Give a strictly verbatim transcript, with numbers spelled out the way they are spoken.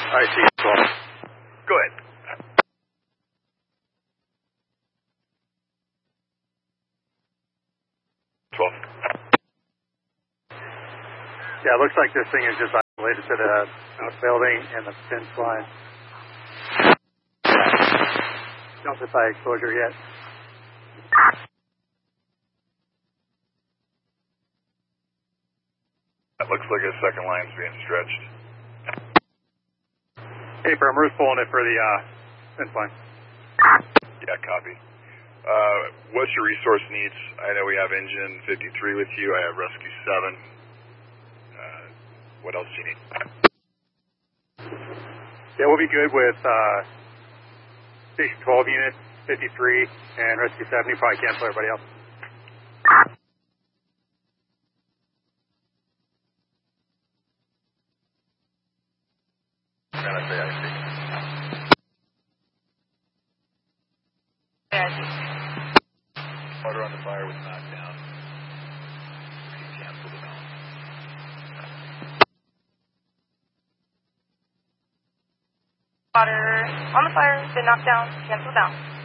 I see. twelve. Go ahead. twelve. Yeah, it looks like this thing is just isolated to the outbuilding and the fence line. Don't decide exposure yet. That looks like a second line's being stretched. Hey, firm, we're just pulling it for the uh, fence line. Yeah, copy. Uh, what's your resource needs? I know we have engine fifty-three with you. I have rescue seven. Uh, what else do you need? Yeah, we'll be good with uh, station twelve unit, fifty-three, and rescue seven. You probably cancel everybody else. Man, I say I see. Yeah, I see. Motor on the fire was knocked down. He canceled it all. Water on the fire, been knocked down, cancel down.